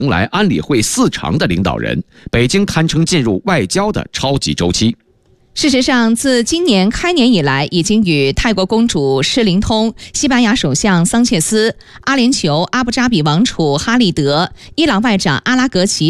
来安理会4常的领导人，北京堪称进入外交的超级周期。 事实上，自今年开年以来，已经与泰国公主诗琳通、西班牙首相桑切斯、阿联酋阿布扎比王储哈利德、伊朗外长阿拉格齐